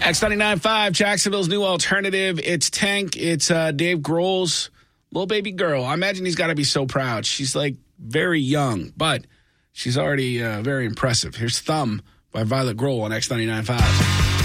X99.5, Jacksonville's new alternative. It's Tank. It's Dave Grohl's little baby girl. I imagine he's got to be so proud. She's like very young, but she's already very impressive. Here's Thumb by Violet Grohl on X99.5.